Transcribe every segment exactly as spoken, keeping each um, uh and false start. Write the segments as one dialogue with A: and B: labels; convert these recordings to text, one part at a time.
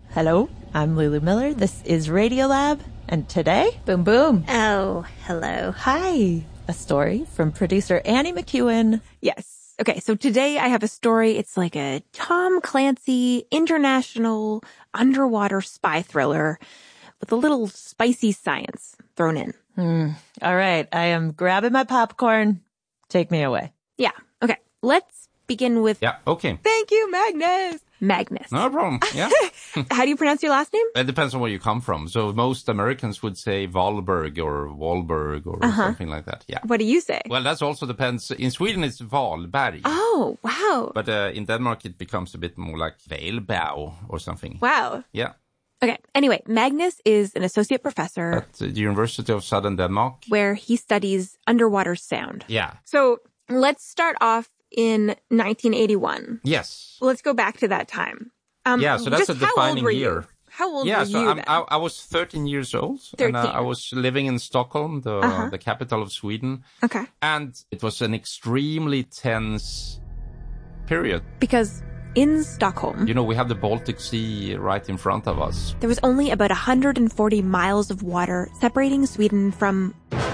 A: Hello, I'm Lulu Miller. This is Radiolab, and today, boom boom.
B: Oh, hello.
A: Hi. A story from producer Annie McEwen.
B: Yes. Okay, so today I have a story. It's like a Tom Clancy international underwater spy thriller with a little spicy science thrown in.
A: Hmm. All right, I am grabbing my popcorn. Take me away.
B: Yeah. Okay, let's begin with...
C: Yeah, okay.
B: Thank you, Magnus. Magnus.
C: No problem, yeah.
B: How do you pronounce your last name?
C: It depends on where you come from. So most Americans would say Wahlberg or Wahlberg or
B: Uh-huh.
C: something like that, yeah.
B: What do you say?
C: Well, that also depends. In Sweden, it's Wahlberg.
B: Oh, wow.
C: But uh, in Denmark, it becomes a bit more like Wahlberg or something.
B: Wow.
C: Yeah.
B: Okay, anyway, Magnus is an associate professor
C: At the University of Southern Denmark.
B: where he studies underwater sound.
C: Yeah.
B: So let's start off in nineteen eighty-one.
C: Yes.
B: Let's go back to that time. Um,
C: Yeah, so that's
B: just
C: a
B: how old
C: defining
B: were
C: year.
B: You? How old
C: Yeah,
B: were
C: so
B: you
C: I'm,
B: then?
C: I, I was thirteen years old. And uh,
B: thirteen.
C: I was living in Stockholm, the,
B: Uh-huh.
C: the capital of Sweden.
B: Okay.
C: And it was an extremely tense period.
B: Because in Stockholm,
C: You know, we have the Baltic Sea right in front of us.
B: there was only about one hundred forty miles of water separating Sweden from...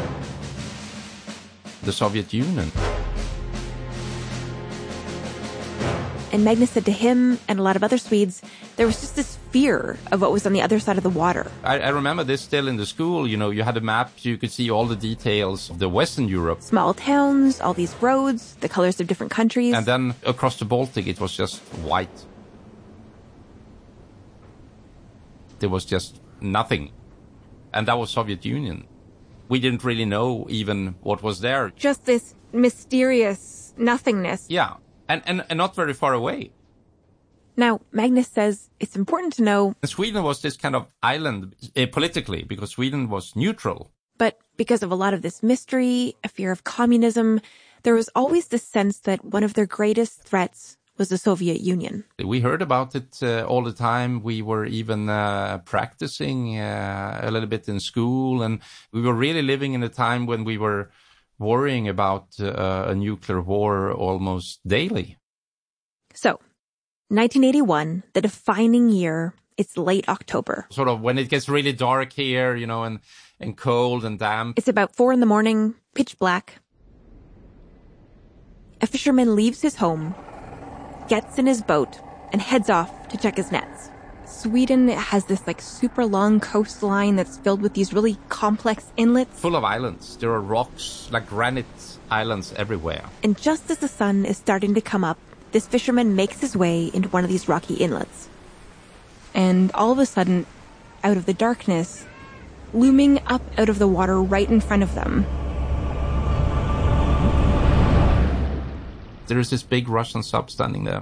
C: The Soviet Union.
B: And Magnus said to him and a lot of other Swedes, there was just this fear of what was on the other side of the water.
C: I, I remember this still in the school. You know, you had a map, you could see all the details of the Western Europe.
B: Small towns, all these roads, the colors of different countries.
C: And then across the Baltic, it was just white. There was just nothing. And that was Soviet Union. We didn't really know even what was there.
B: Just this mysterious nothingness.
C: Yeah, and, and, and not very far away.
B: Now, Magnus says it's important to know,
C: And Sweden was this kind of island uh, politically, because Sweden was neutral.
B: but because of a lot of this mystery, a fear of communism, there was always this sense that one of their greatest threats was the Soviet Union.
C: We heard about it uh, all the time. We were even uh, practicing uh, a little bit in school, and we were really living in a time when we were worrying about uh, a nuclear war almost daily.
B: So, nineteen eighty-one, the defining year, it's late October.
C: Sort of when it gets really dark here, you know, and, and cold and damp.
B: It's about four in the morning, pitch black. A fisherman leaves his home, gets in his boat, and heads off to check his nets. Sweden has this like super long coastline that's filled with these really complex inlets.
C: Full of islands. There are rocks, like granite islands everywhere.
B: And just as the sun is starting to come up, this fisherman makes his way into one of these rocky inlets. And all of a sudden, out of the darkness, looming up out of the water right in front of them,
C: There is this big Russian sub standing there.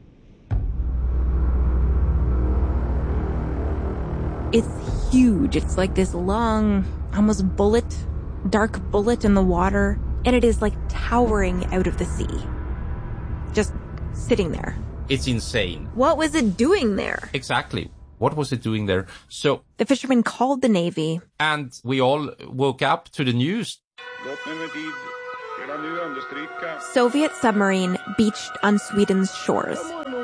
B: it's huge. It's like this long, almost bullet, dark bullet in the water, and it is like towering out of the sea. Just sitting there.
C: It's insane.
B: What was it doing there?
C: Exactly. What was it doing there? So,
B: The fisherman called the Navy.
C: and we all woke up to the news.
B: Soviet submarine beached on Sweden's shores.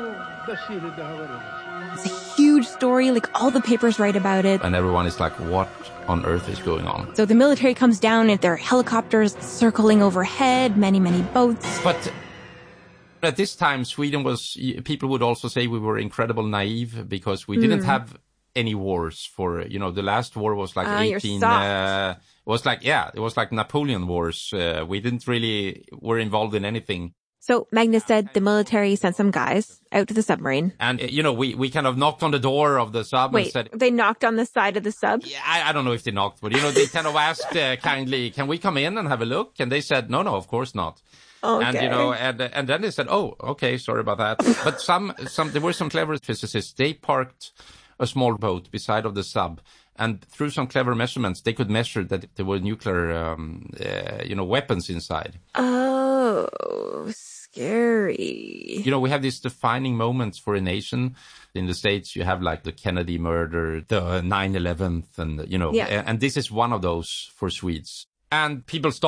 B: It's a huge story, like all the papers write about it.
C: And everyone is like, what on earth is going on?
B: So the military comes down in their helicopters circling overhead, many, many boats.
C: But at this time, Sweden was, people would also say we were incredible naive because we didn't have any wars for, you know, the last war was like
B: Ah, you're
C: eighteen,
B: soft.
C: uh, it was like, yeah, it was like Napoleon Wars. Uh, we didn't really, were involved in anything.
B: So Magnus said the military sent some guys out to the submarine.
C: And, uh, you know, we, we kind of knocked on the door of the sub and
B: Wait,
C: said,
B: they knocked on the side of the sub?
C: yeah, I, I don't know if they knocked, but, you know, they kind of asked uh, kindly, can we come in and have a look? And they said, no, no, of course not.
B: Okay.
C: And, you know, and, and then they said, oh, okay, sorry about that. But some, some, there were some clever physicists. They parked a small boat beside of the sub. And through some clever measurements, they could measure that there were nuclear, um, uh, you know, weapons inside.
B: Oh, scary.
C: You know, we have these defining moments for a nation. In the States, you have like the Kennedy murder, the nine eleven, and, you know,
B: Yeah.
C: and this is one of those for Swedes. And people started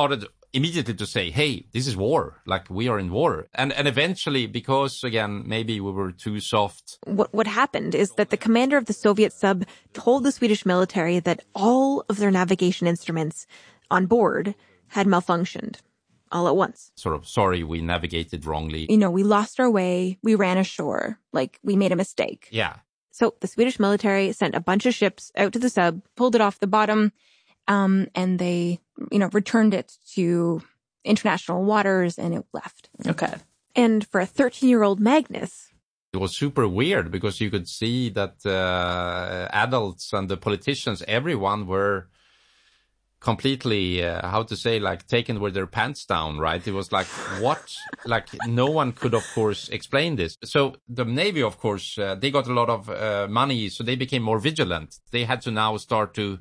C: immediately to say, hey, this is war, like we are in war. And and eventually, because, again, maybe we were too soft.
B: What, what happened is that the commander of the Soviet sub told the Swedish military that all of their navigation instruments on board had malfunctioned all at once.
C: Sort of, sorry, we navigated wrongly.
B: You know, we lost our way, we ran ashore, like we made a mistake.
C: Yeah.
B: So the Swedish military sent a bunch of ships out to the sub, pulled it off the bottom, um, and they, you know, returned it to international waters, and it left.
A: Okay.
B: And for a thirteen-year-old Magnus,
C: it was super weird because you could see that uh, adults and the politicians, everyone were completely, uh, how to say, like taken with their pants down, right? It was like, what? Like no one could, of course, explain this. So the Navy, of course, uh, they got a lot of uh, money, so they became more vigilant. They had to now start to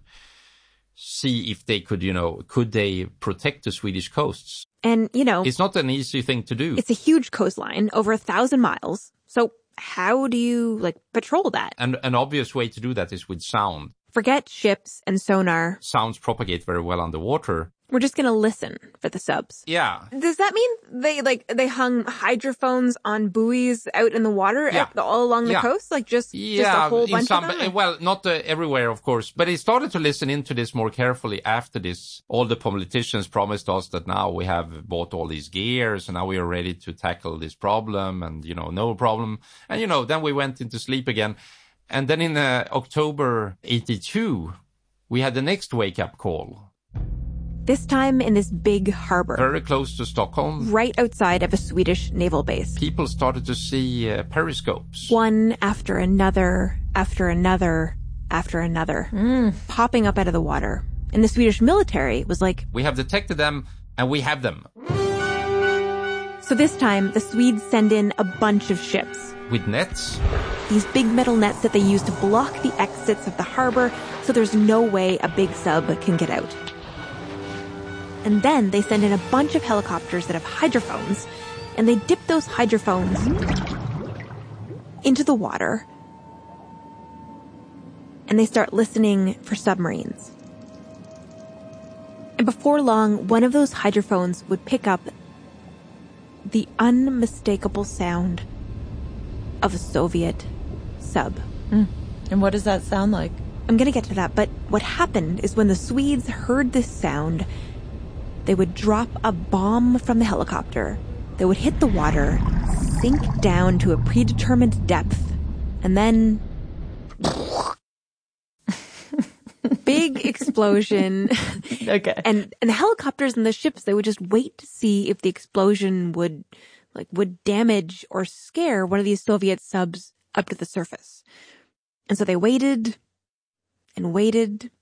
C: see if they could, you know, could they protect the Swedish coasts?
B: And, you know,
C: it's not an easy thing to do.
B: It's a huge coastline, over a thousand miles. So how do you, like, patrol that?
C: And an obvious way to do that is with sound.
B: Forget ships and sonar.
C: Sounds propagate very well underwater.
B: We're just going to listen for the subs.
C: Yeah.
B: Does that mean they, like, they hung hydrophones on buoys out in the water
C: yeah.
B: all along the
C: yeah.
B: coast? Like, just,
C: yeah,
B: just a whole
C: in
B: bunch
C: some,
B: of them?
C: Well, not uh, everywhere, of course. But he started to listen into this more carefully after this. All the politicians promised us that now we have bought all these gears and now we are ready to tackle this problem and, you know, no problem. And, you know, then we went into sleep again. And then in uh, October eighty-two, we had the next wake-up call.
B: This time in this big harbor.
C: Very close to Stockholm.
B: Right outside of a Swedish naval base.
C: People started to see uh, periscopes.
B: One after another, after another, after another.
A: Mm.
B: Popping up out of the water. And the Swedish military was like,
C: we have detected them, and we have them.
B: So this time, the Swedes send in a bunch of ships.
C: With nets?
B: These big metal nets that they use to block the exits of the harbor, so there's no way a big sub can get out. And then they send in a bunch of helicopters that have hydrophones, and they dip those hydrophones into the water, and they start listening for submarines. And before long, one of those hydrophones would pick up the unmistakable sound of a Soviet sub.
A: Mm. And what does that sound like?
B: I'm going to get to that, but what happened is when the Swedes heard this sound, they would drop a bomb from the helicopter that would hit the water, sink down to a predetermined depth, and then big explosion.
A: Okay.
B: And and the helicopters and the ships, they would just wait to see if the explosion would like would damage or scare one of these Soviet subs up to the surface. And so they waited and waited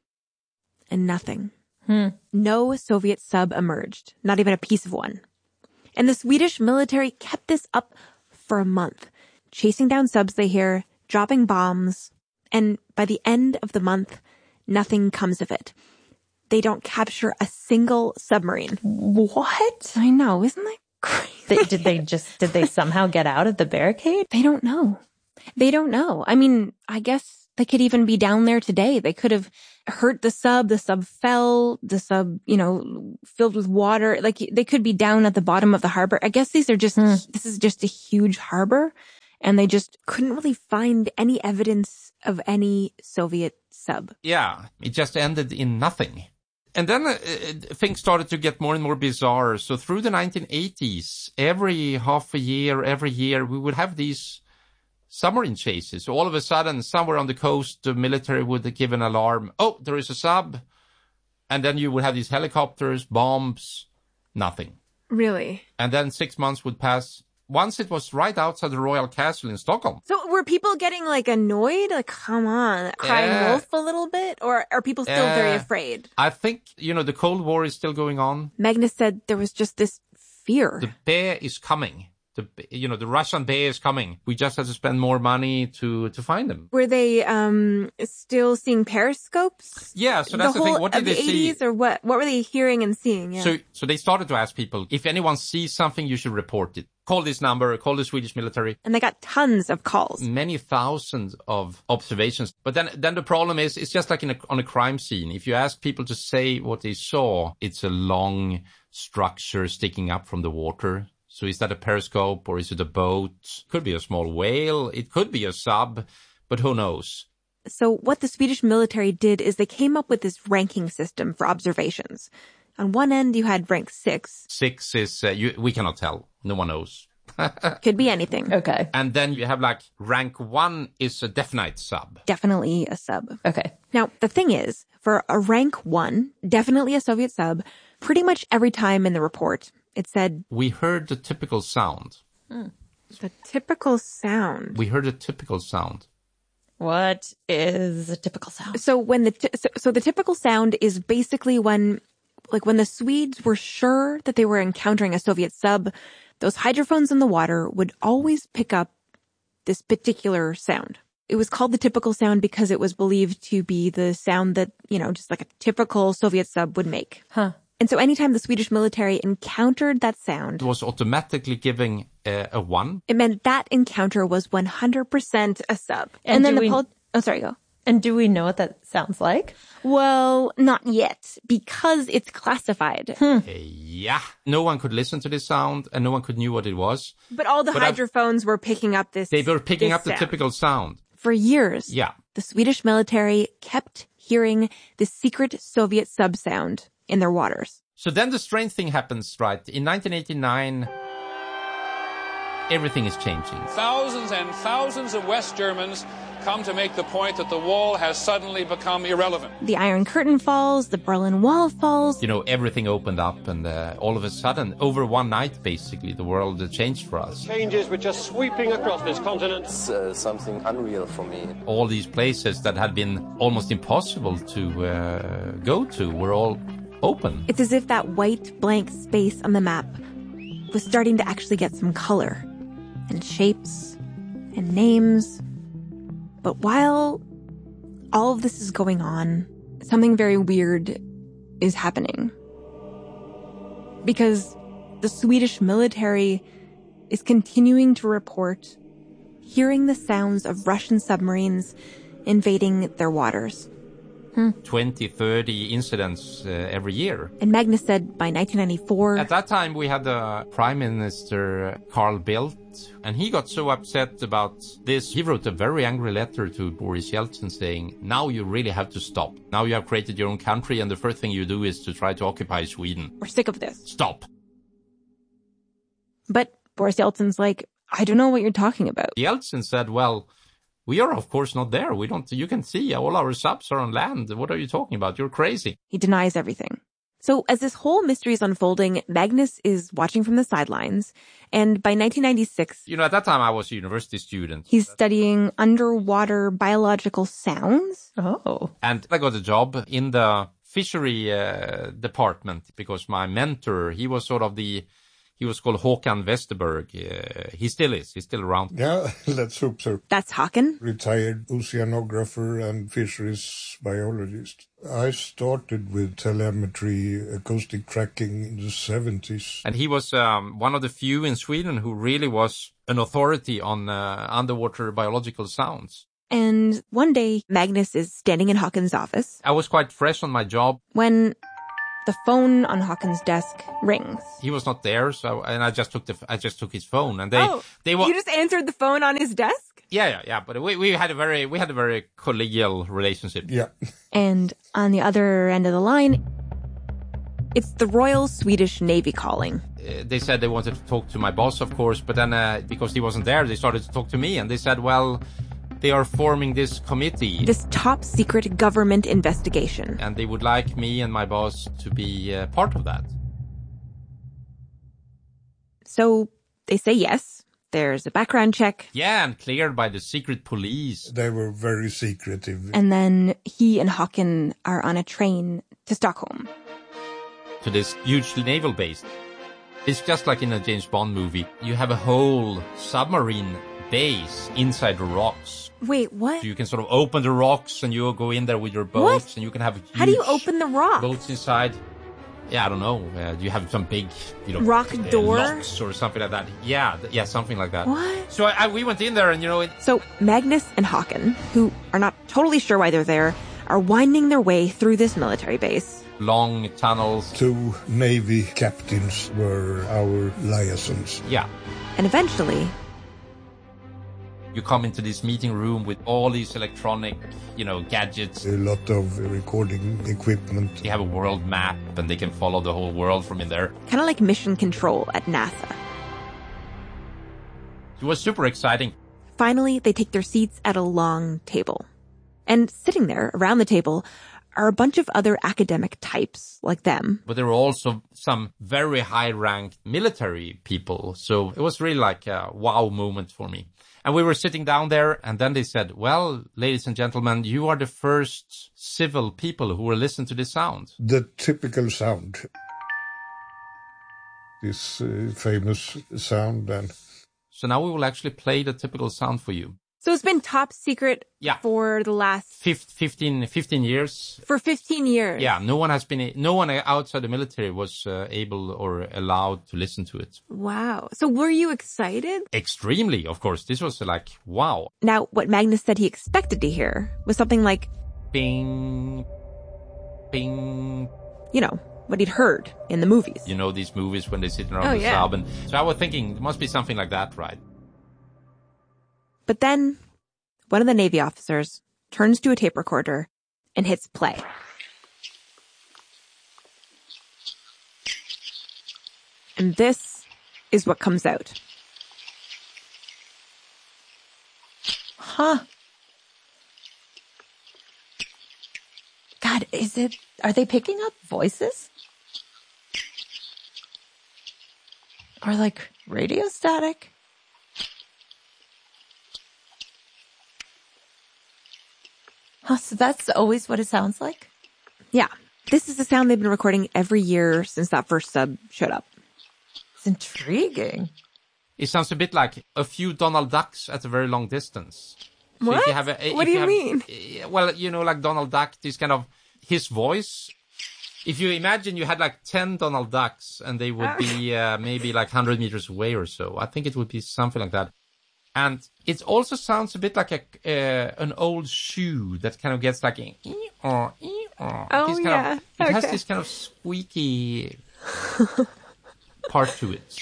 B: and nothing.
A: Hmm.
B: No Soviet sub emerged, not even a piece of one. And the Swedish military kept this up for a month, chasing down subs they hear, dropping bombs, and by the end of the month, nothing comes of it. They don't capture a single submarine.
A: What?
B: I know, isn't that crazy?
A: They, did they just, did they somehow get out of the barricade?
B: They don't know. They don't know. I mean, I guess they could even be down there today. They could have hurt the sub. The sub fell. The sub, you know, filled with water. Like they could be down at the bottom of the harbor. I guess these are just, hmm. this is just a huge harbor. And they just couldn't really find any evidence of any Soviet sub.
C: Yeah, it just ended in nothing. And then uh, things started to get more and more bizarre. So through the nineteen eighties, every half a year, every year, we would have these submarine chases. So all of a sudden, somewhere on the coast, the military would give an alarm. Oh, there is a sub. And then you would have these helicopters, bombs, nothing.
B: Really?
C: And then six months would pass. Once it was right outside the Royal Castle in Stockholm.
B: So were people getting like annoyed? Like, come on, crying
C: uh,
B: wolf a little bit? Or are people still
C: uh,
B: very afraid?
C: I think, you know, the Cold War is still going on.
B: Magnus said there was just this fear.
C: The bear is coming. The, you know, the Russian bear is coming. We just have to spend more money to, to find them.
B: Were they um still seeing periscopes?
C: Yeah, so that's the, the thing. What did
B: the
C: they see?
B: eighties or what? What were they hearing and seeing? Yeah.
C: So, so they started to ask people, if anyone sees something, you should report it. Call this number, call the Swedish military.
B: And they got tons of calls.
C: Many thousands of observations. But then, then the problem is, it's just like in a, on a crime scene. If you ask people to say what they saw, it's a long structure sticking up from the water. So is that a periscope or is it a boat? Could be a small whale. It could be a sub, but who knows?
B: So what the Swedish military did is they came up with this ranking system for observations. On one end, you had rank six.
C: Six is, uh, you, we cannot tell. No one knows.
B: Could be anything.
A: Okay.
C: And then you have like rank one is a definite sub.
B: Definitely a sub.
A: Okay.
B: Now, the thing is, for a rank one, definitely a Soviet sub, pretty much every time in the report, it said...
C: We heard the typical sound.
A: Hmm.
B: The typical sound.
C: We heard a typical sound.
A: What is a typical sound?
B: So when the t- so, so the typical sound is basically when, like when the Swedes were sure that they were encountering a Soviet sub, those hydrophones in the water would always pick up this particular sound. It was called the typical sound because it was believed to be the sound that, you know, just like a typical Soviet sub would make.
A: Huh.
B: And so anytime the Swedish military encountered that sound,
C: It was automatically giving uh, a one.
B: it meant that encounter was one hundred percent a sub.
A: And
B: And, then
A: do
B: the
A: we-
B: pol- oh, sorry, go.
A: And do we know what that sounds like?
B: Well, not yet, because it's classified.
C: Uh, yeah. No one could listen to this sound and no one could knew what it was.
B: But all the
C: But I've-
B: hydrophones were picking up this.
C: They were picking
B: this
C: up the
B: sound.
C: typical sound.
B: For years,
C: Yeah.
B: the Swedish military kept hearing the secret Soviet sub sound in their waters.
C: So then the strange thing happens, right? In nineteen eighty-nine, everything is changing.
D: Thousands and thousands of West Germans come to make the point that the wall has suddenly become irrelevant.
B: The Iron Curtain falls, the Berlin Wall falls.
C: You know, everything opened up and uh, all of a sudden, over one night, basically, the world uh, changed for us.
E: Changes which are sweeping across this continent.
F: It's uh, something unreal for me.
C: All these places that had been almost impossible to uh, go to were all open.
B: It's as if that white blank space on the map was starting to actually get some color and shapes and names. But while all of this is going on, something very weird is happening. Because the Swedish military is continuing to report hearing the sounds of Russian submarines invading their waters.
C: twenty, thirty incidents uh, every year.
B: And Magnus said by nineteen ninety-four...
C: At that time, we had the Prime Minister, Carl Bildt, and he got so upset about this. He wrote a very angry letter to Boris Yeltsin saying, now you really have to stop. Now you have created your own country, and the first thing you do is to try to occupy Sweden.
B: We're sick of this.
C: Stop.
B: But Boris Yeltsin's like, I don't know what you're talking about.
C: Yeltsin said, well, we are, of course, not there. We don't, you can see all our subs are on land. What are you talking about? You're crazy.
B: He denies everything. So as this whole mystery is unfolding, Magnus is watching from the sidelines. And by nineteen ninety-six,
C: You know, at that time, I was a university student.
B: he's studying underwater biological sounds.
A: Oh.
C: And I got a job in the fishery uh, department because my mentor, he was sort of the, he was called Håkan Westerberg. Uh, he still is. He's still around.
G: Yeah, let's hope so.
B: That's Håkan.
G: Retired oceanographer and fisheries biologist. I started with telemetry, acoustic tracking in the seventies.
C: And he was um, one of the few in Sweden who really was an authority on uh, underwater biological sounds.
B: And one day, Magnus is standing in Håkan's office
C: I was quite fresh on my job.
B: when the phone on Håkan's desk rings.
C: He was not there, so and I just took the I just took his phone, and they they were
B: Oh, you just answered the phone on his desk?
C: yeah yeah yeah. But we we had a very we had a very collegial relationship.
G: Yeah.
B: And on the other end of the line, it's the Royal Swedish Navy calling.
C: Uh, they said they wanted to talk to my boss, of course, but then uh, because he wasn't there, they started to talk to me, and they said, well, they are forming this committee.
B: This top secret government investigation.
C: And they would like me and my boss to be uh, part of that.
B: So they say yes. There's a background check.
C: Yeah, and cleared by the secret police.
G: They were very secretive.
B: And then he and Håkan are on a train to Stockholm.
C: To this huge naval base. It's just like in a James Bond movie. You have a whole submarine base inside the rocks.
B: Wait, what?
C: So you can sort of open the rocks and you go in there with your boats
B: What?
C: and you can have huge
B: How do you open the rock?
C: boats inside. Yeah, I don't know. Uh, do you have some big, you know,
B: Rock
C: uh,
B: door?
C: locks or something like that? Yeah, th- yeah, something like that.
B: What?
C: So I, I, we went in there and, you know, it,
B: So Magnus and Håkan, who are not totally sure why they're there, are winding their way through this military base.
C: long tunnels.
G: Two Navy captains were our liaisons.
C: Yeah.
B: And eventually,
C: you come into this meeting room with all these electronic, you know, gadgets.
G: A lot of recording equipment.
C: They have a world map and they can follow the whole world from in there.
B: Kind of like mission control at NASA.
C: It was super exciting.
B: Finally, they take their seats at a long table. And sitting there around the table are a bunch of other academic types like them.
C: But there were also some very high-ranked military people. So it was really like a wow moment for me. And we were sitting down there, and then they said, well, ladies and gentlemen, you are the first civil people who will listen to this sound.
G: The typical sound. This uh, famous sound. And
C: so now we will actually play the typical sound for you.
B: So it's been top secret
C: yeah.
B: for the last...
C: fifteen, fifteen years.
B: For fifteen years.
C: Yeah, no one has been, no one outside the military was uh, able or allowed to listen to it.
B: Wow. So were you excited?
C: Extremely, of course. This was like, wow.
B: Now, what Magnus said he expected to hear was something like...
C: Bing, bing.
B: You know, what he'd heard in the movies.
C: You know, these movies when they sit around
B: oh,
C: the
B: yeah.
C: sub. And so I was thinking, it must be something like that, right?
B: But then, one of the Navy officers turns to a tape recorder and hits play. And this is what comes out.
A: Huh. God, is it... Are they picking up voices? Or like radio static? Huh, so that's always what it sounds like?
B: Yeah. This is the sound they've been recording every year since that first sub showed up.
A: It's intriguing.
C: It sounds a bit like a few Donald Ducks at a very long distance.
B: So what?
C: If you have a,
B: what do you,
C: you have,
B: mean?
C: Well, you know, like Donald Duck, this kind of, his voice. If you imagine you had like ten Donald Ducks and they would be uh, maybe like one hundred meters away or so, I think it would be something like that. And it also sounds a bit like a uh, an old shoe that kind of gets like a or
B: oh
C: this kind
B: yeah,
C: of, it
B: okay.
C: has this kind of squeaky part to it.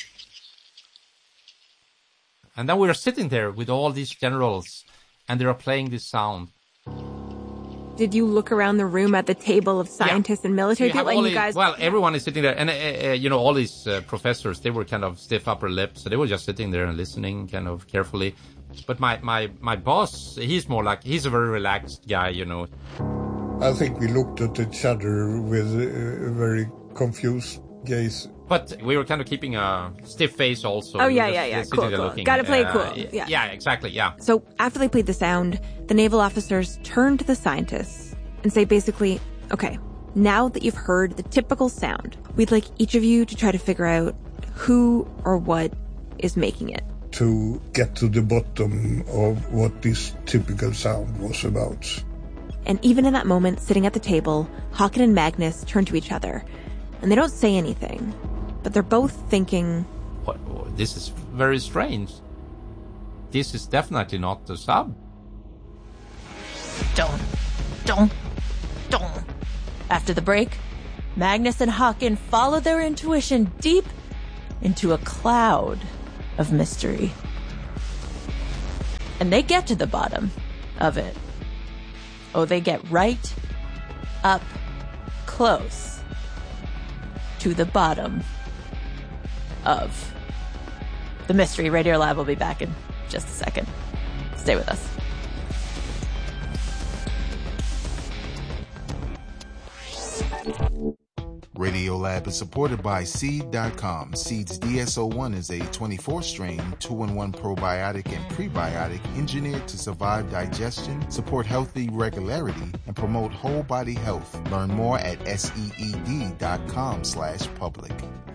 C: And then we are sitting there with all these generals, and they are playing this sound.
B: Did you look around the room at the table of scientists
C: yeah.
B: and military
C: so you
B: people? And
C: you
B: you guys,
C: well, everyone is sitting there, and uh, uh, you know, all these uh, professors, they were kind of stiff upper lip, so they were just sitting there and listening, kind of carefully. But my my my boss, he's more like he's a very relaxed guy, you know.
G: I think we looked at each other with a very confused gaze.
C: But we were kind of keeping a stiff face also.
B: Oh,
C: we
B: yeah,
C: just,
B: yeah, yeah.
C: Sitting
B: Cool,
C: there
B: cool.
C: looking,
B: Gotta play it
C: uh,
B: cool. Yeah.
C: yeah, exactly, yeah.
B: So after they played the sound, the naval officers turn to the scientists and say basically, okay, now that you've heard the typical sound, we'd like each of you to try to figure out who or what is making it.
G: To get to the bottom of what this typical sound was about.
B: And even in that moment, sitting at the table, Håkan and Magnus turn to each other, and they don't say anything, but they're both thinking,
C: What, what, this is very strange. This is definitely not the sub.
A: Don't, don't, don't. After the break, Magnus and Håkan follow their intuition deep into a cloud of mystery. And they get to the bottom of it. Oh, they get right up close to the bottom of the mystery. Radio Lab will be back in just a second. Stay with us.
H: Radiolab is supported by Seed dot com. Seed's D S O one is a twenty-four strain, two in one probiotic and prebiotic engineered to survive digestion, support healthy regularity, and promote whole body health. Learn more at seed dot com slash public.